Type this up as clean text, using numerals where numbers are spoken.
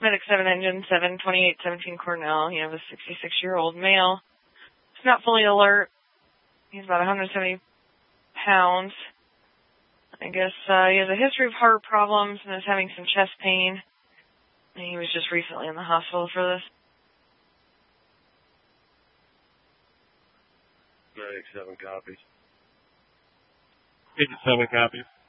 Medic 7 Engine 7, 2817 Cornell. You have a 66-year-old male. He's not fully alert. He's about 170 pounds. I guess he has a history of heart problems and is having some chest pain. And he was just recently in the hospital for this. Medic 7 copies. Agent 7 copies.